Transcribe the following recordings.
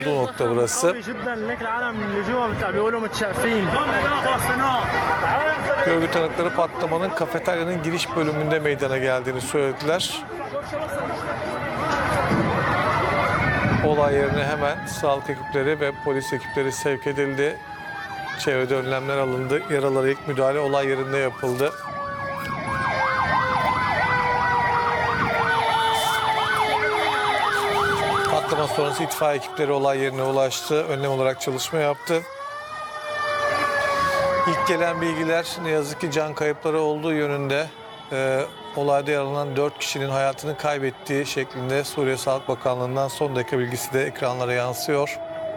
Bu nokta burası. Görgü tanıkları patlamanın kafeteryanın giriş bölümünde meydana geldiğini söylediler. Olay yerine hemen sağlık ekipleri ve polis ekipleri sevk edildi. Çevrede önlemler alındı. Yaralara ilk müdahale olay yerinde yapıldı. Patlama sonrası itfaiye ekipleri olay yerine ulaştı. Önlem olarak çalışma yaptı. İlk gelen bilgiler ne yazık ki can kayıpları olduğu yönünde. Olayda yaralanan 4 kişinin hayatını kaybettiği şeklinde Suriye Sağlık Bakanlığı'ndan son dakika bilgisi de ekranlara yansıyor.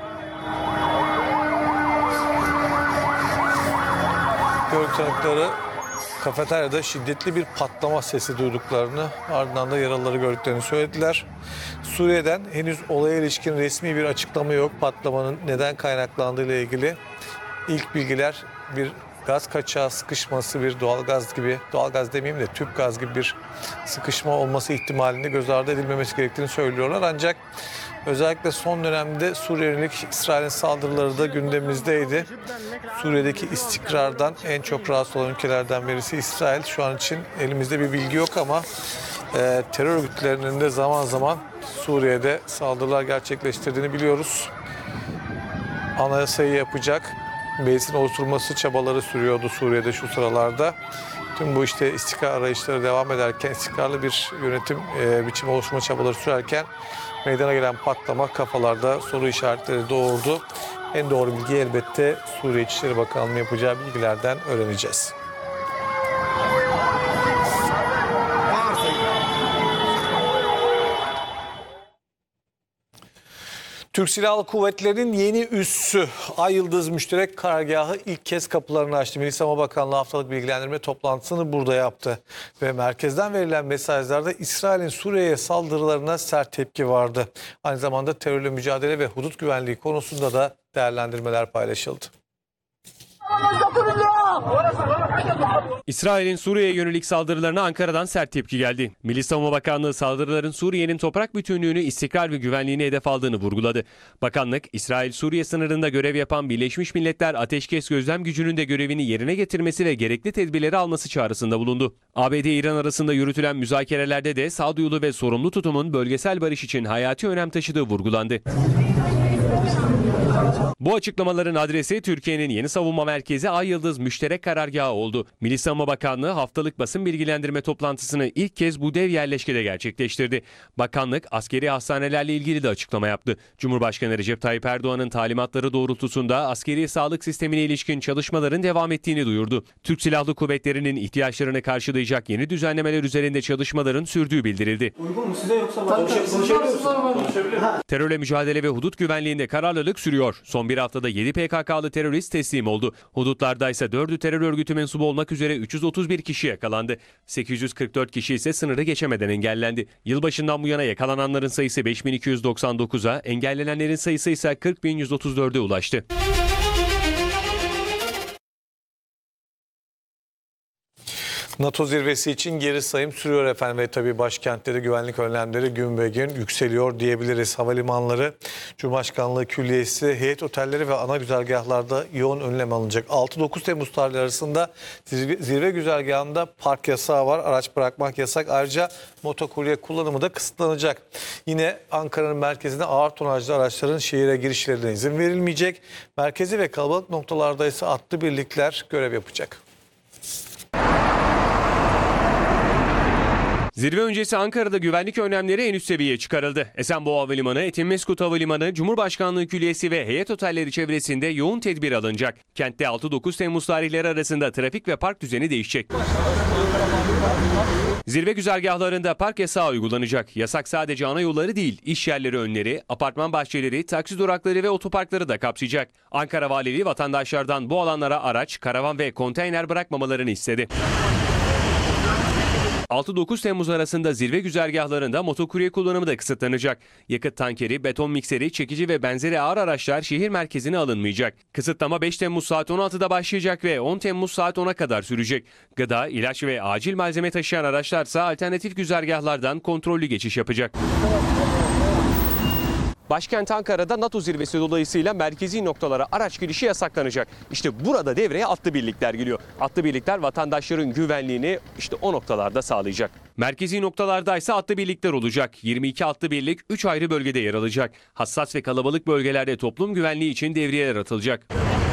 Görgü tanıkları kafeteryada şiddetli bir patlama sesi duyduklarını, ardından da yaralıları gördüklerini söylediler. Suriye'den henüz olaya ilişkin resmi bir açıklama yok. Patlamanın neden kaynaklandığı ile ilgili ilk bilgiler bir gaz kaçağı sıkışması, bir doğalgaz demeyeyim de tüp gaz gibi bir sıkışma olması ihtimalinde göz ardı edilmemesi gerektiğini söylüyorlar. Ancak özellikle son dönemde Suriye yönelik İsrail'in saldırıları da gündemimizdeydi. Suriye'deki istikrardan en çok rahatsız olan ülkelerden birisi İsrail. Şu an için elimizde bir bilgi yok ama terör örgütlerinin de zaman zaman Suriye'de saldırılar gerçekleştirdiğini biliyoruz. Anayasayı yapacak, meclisin oluşturulması çabaları sürüyordu Suriye'de şu sıralarda. Tüm bu işte istikrar arayışları devam ederken, istikrarlı bir yönetim biçimi oluşturma çabaları sürerken meydana gelen patlama kafalarda soru işaretleri doğurdu. En doğru bilgi elbette Suriye İçişleri Bakanlığı'nın yapacağı bilgilerden öğreneceğiz. Türk Silahlı Kuvvetleri'nin yeni üssü Ay Yıldız Müşterek Karargahı ilk kez kapılarını açtı. Milli Savunma Bakanlığı haftalık bilgilendirme toplantısını burada yaptı. Ve merkezden verilen mesajlarda İsrail'in Suriye'ye saldırılarına sert tepki vardı. Aynı zamanda terörle mücadele ve hudut güvenliği konusunda da değerlendirmeler paylaşıldı. İsrail'in Suriye'ye yönelik saldırılarına Ankara'dan sert tepki geldi. Milli Savunma Bakanlığı saldırıların Suriye'nin toprak bütünlüğünü, istikrar ve güvenliğini hedef aldığını vurguladı. Bakanlık, İsrail-Suriye sınırında görev yapan Birleşmiş Milletler Ateşkes Gözlem Gücü'nün de görevini yerine getirmesi ve gerekli tedbirleri alması çağrısında bulundu. ABD-İran arasında yürütülen müzakerelerde de sağduyulu ve sorumlu tutumun bölgesel barış için hayati önem taşıdığı vurgulandı. Bu açıklamaların adresi Türkiye'nin yeni savunma merkezi Ay Yıldız Müşterek Karargahı oldu. Milli Savunma Bakanlığı haftalık basın bilgilendirme toplantısını ilk kez bu dev yerleşkede gerçekleştirdi. Bakanlık askeri hastanelerle ilgili de açıklama yaptı. Cumhurbaşkanı Recep Tayyip Erdoğan'ın talimatları doğrultusunda askeri sağlık sistemine ilişkin çalışmaların devam ettiğini duyurdu. Türk Silahlı Kuvvetleri'nin ihtiyaçlarını karşılayacak yeni düzenlemeler üzerinde çalışmaların sürdüğü bildirildi. Uygun mu size yoksa konuşabiliyor? Terörle mücadele ve hudut güvenliğinde kararlılık sürüyor. Son bir haftada 7 PKK'lı terörist teslim oldu. Hudutlarda ise 4'ü terör örgütü mensubu olmak üzere 331 kişi yakalandı. 844 kişi ise sınırı geçemeden engellendi. Yılbaşından bu yana yakalananların sayısı 5299'a, engellenenlerin sayısı ise 40.134'e ulaştı. NATO zirvesi için geri sayım sürüyor efendim ve tabii başkentte de güvenlik önlemleri gün be gün yükseliyor diyebiliriz. Havalimanları, Cumhurbaşkanlığı Külliyesi, heyet otelleri ve ana güzergahlarda yoğun önlem alınacak. 6-9 Temmuz tarihleri arasında zirve güzergahında park yasağı var, araç bırakmak yasak. Ayrıca motokurye kullanımı da kısıtlanacak. Yine Ankara'nın merkezinde ağır tonajlı araçların şehire girişlerine izin verilmeyecek. Merkezi ve kalabalık noktalarda ise atlı birlikler görev yapacak. Zirve öncesi Ankara'da güvenlik önlemleri en üst seviyeye çıkarıldı. Esenboğa Havalimanı, Etimesgut Havalimanı, Cumhurbaşkanlığı Külliyesi ve heyet otelleri çevresinde yoğun tedbir alınacak. Kentte 6-9 Temmuz tarihleri arasında trafik ve park düzeni değişecek. Zirve güzergahlarında park yasağı uygulanacak. Yasak sadece ana yolları değil, iş yerleri önleri, apartman bahçeleri, taksi durakları ve otoparkları da kapsayacak. Ankara Valiliği vatandaşlardan bu alanlara araç, karavan ve konteyner bırakmamalarını istedi. 6-9 Temmuz arasında zirve güzergahlarında motokurye kullanımı da kısıtlanacak. Yakıt tankeri, beton mikseri, çekici ve benzeri ağır araçlar şehir merkezine alınmayacak. Kısıtlama 5 Temmuz saat 16'da başlayacak ve 10 Temmuz saat 10'a kadar sürecek. Gıda, ilaç ve acil malzeme taşıyan araçlarsa alternatif güzergahlardan kontrollü geçiş yapacak. Başkent Ankara'da NATO zirvesi dolayısıyla merkezi noktalara araç girişi yasaklanacak. İşte burada devreye atlı birlikler giriyor. Atlı birlikler vatandaşların güvenliğini işte o noktalarda sağlayacak. Merkezi noktalarda ise atlı birlikler olacak. 22 atlı birlik 3 ayrı bölgede yer alacak. Hassas ve kalabalık bölgelerde toplum güvenliği için devriyeler atılacak.